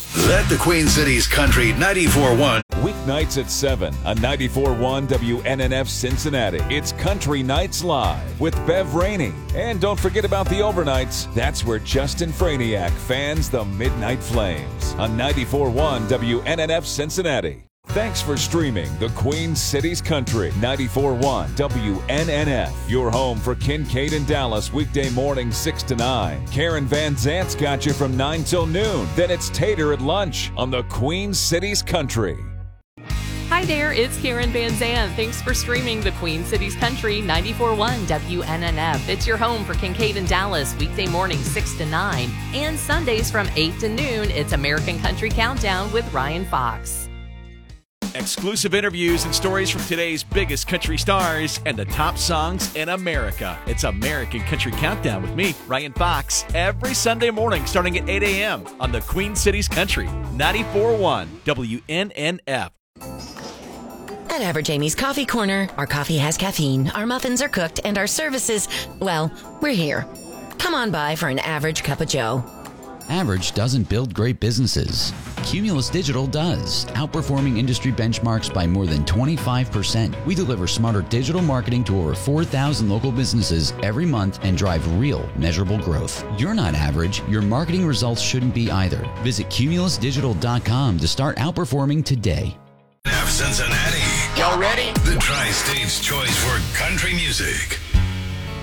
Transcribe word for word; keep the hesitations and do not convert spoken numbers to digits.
Let the Queen City's Country ninety-four point one. Weeknights at seven on ninety-four point one W N N F Cincinnati. It's Country Nights Live with Bev Rainey. And don't forget about the overnights. That's where Justin Franiak fans the Midnight Flames on ninety-four point one W N N F Cincinnati. Thanks for streaming the Queen City's Country, ninety-four point one W N N F. Your home for Kincaid and Dallas weekday morning six to nine. Karen Van Zant's got you from nine till noon. Then it's Tater at lunch on the Queen City's Country. Hi there, it's Karen Van Zandt. Thanks for streaming the Queen City's Country, ninety-four point one W N N F. It's your home for Kincaid and Dallas weekday morning six to nine. And Sundays from eight to noon, it's American Country Countdown with Ryan Fox. Exclusive interviews and stories from today's biggest country stars and the top songs in America. It's American Country Countdown with me, Ryan Fox, every Sunday morning starting at eight a.m. on the Queen City's Country, ninety-four point one W N N F. At Average Amy's Coffee Corner, our coffee has caffeine, our muffins are cooked, and our services, well, we're here. Come on by for an average cup of joe. Average doesn't build great businesses. Cumulus Digital does, outperforming industry benchmarks by more than twenty-five percent. We deliver smarter digital marketing to over four thousand local businesses every month and drive real, measurable growth. You're not average. Your marketing results shouldn't be either. Visit cumulus digital dot com to start outperforming today. Cincinnati. Y'all ready? The Tri-State's choice for country music.